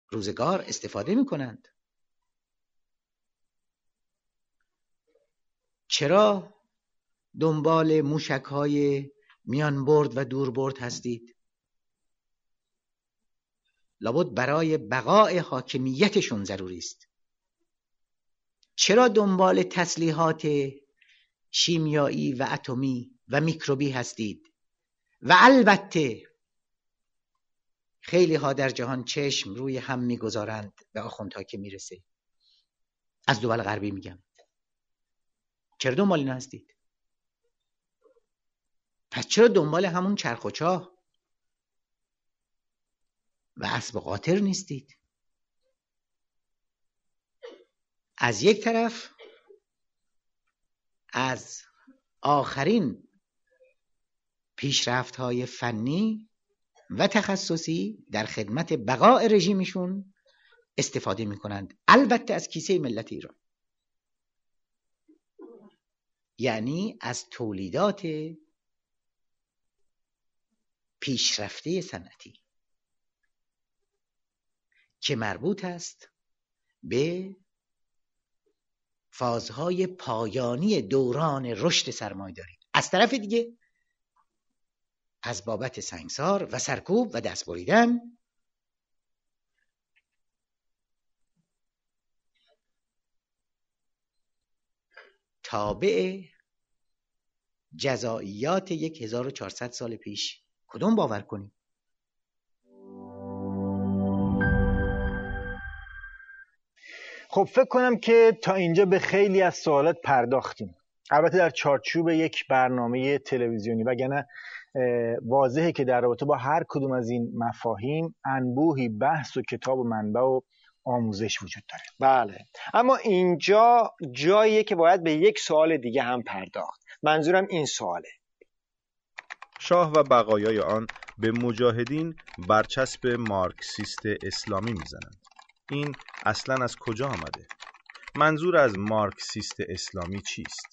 روزگار استفاده میکنند. چرا دنبال موشک‌های میان برد و دور برد هستید؟ لابد برای بقای حاکمیتشون ضروری است. چرا دنبال تسلیحات شیمیایی و اتمی و میکروبی هستید؟ و البته خیلی ها در جهان چشم روی هم میگذارند به آخوندها که میرسه. از دول غربی میگم. چرا دنبال اینا هستید؟ پس چرا دنبال همون چرخ و چاه و اسب قاطر نیستید؟ از یک طرف از آخرین پیشرفت‌های فنی و تخصصی در خدمت بقای رژیمشون استفاده می‌کنند، البته از کیسه ملت ایران، یعنی از تولیدات پیشرفته صنعتی که مربوط است به فازهای پایانی دوران رشد سرمایه‌داری. از طرف دیگه از بابت سنگسار و سرکوب و دست بریدن تابع جزائیات 1400 سال پیش کدوم باور کنیم؟ خب فکر کنم که تا اینجا به خیلی از سوالات پرداختیم، البته در چارچوب یک برنامه تلویزیونی، وگرنه واضحه که در رابطه با هر کدوم از این مفاهیم انبوهی بحث و کتاب و منبع و آموزش وجود داره. بله، اما اینجا جاییه که باید به یک سوال دیگه هم پرداخت. منظورم این سواله: شاه و بقایای آن به مجاهدین برچسب مارکسیست اسلامی میزنند. این اصلاً از کجا آمده؟ منظور از مارکسیست اسلامی چیست؟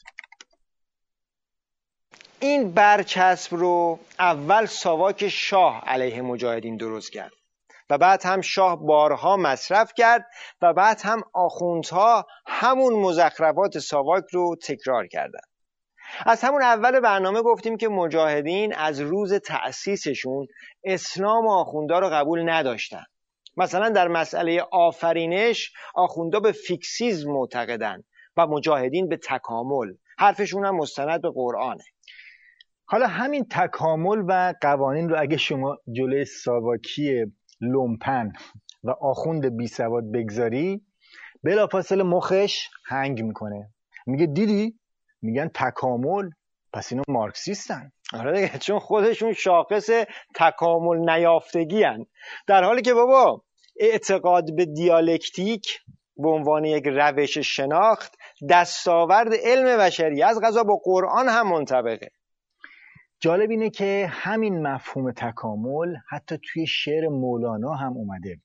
این برچسب رو اول ساواک شاه علیه مجاهدین درست کرد و بعد هم شاه بارها مصرف کرد و بعد هم آخوندها همون مزخرفات ساواک رو تکرار کردند. از همون اول برنامه گفتیم که مجاهدین از روز تأسیسشون اسلام و آخوندها رو قبول نداشتن. مثلا در مسئله آفرینش آخوندها به فیکسیزم معتقدن و مجاهدین به تکامل. حرفشون هم مستند به قرآنه. حالا همین تکامل و قوانین رو اگه شما جلوی ساواکی لومپن و آخوند بی سواد بگذاری، بلافاصله مخش هنگ میکنه، میگه دیدی؟ میگن تکامل، پس اینا مارکسیستن. آره دیگه، چون خودشون شاخص تکامل نیافتگی هن. در حالی که بابا اعتقاد به دیالکتیک به عنوان یک روش شناخت دستاورد علم بشری از قضا با قرآن هم منطبقه. جالب اینه که همین مفهوم تکامل حتی توی شعر مولانا هم اومده.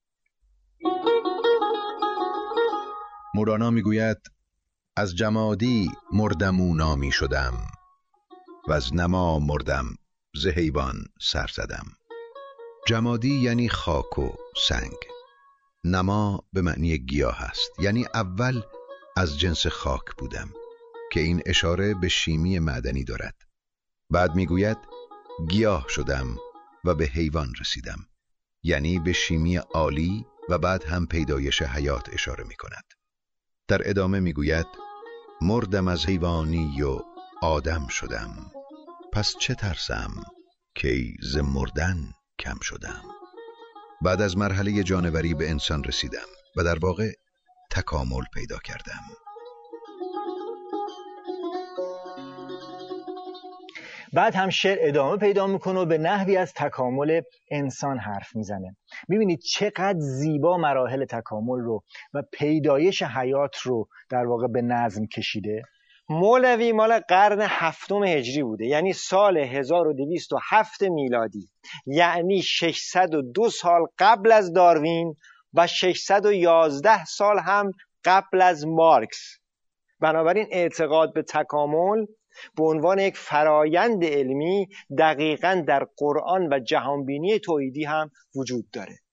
مولانا میگوید از جمادی مردمو نامی شدم و از نما مردم ز حیوان سر زدم. جمادی یعنی خاک و سنگ، نما به معنی گیاه است، یعنی اول از جنس خاک بودم که این اشاره به شیمی معدنی دارد. بعد میگوید گیاه شدم و به حیوان رسیدم، یعنی به شیمی عالی و بعد هم پیدایش حیات اشاره میکند. در ادامه میگوید مردم از حیوانی و آدم شدم، پس چه ترسم که ز مردن کم شدم. بعد از مرحله جانوری به انسان رسیدم و در واقع تکامل پیدا کردم. بعد هم شعر ادامه پیدا میکنه و به نحوی از تکامل انسان حرف میزنه. میبینید چقدر زیبا مراحل تکامل رو و پیدایش حیات رو در واقع به نظم کشیده. مولوی مال قرن 7 هجری بوده، یعنی سال 1207 میلادی، یعنی 602 سال قبل از داروین و 611 سال هم قبل از مارکس. بنابراین اعتقاد به تکامل به عنوان یک فرایند علمی دقیقاً در قرآن و جهانبینی توحیدی هم وجود داره.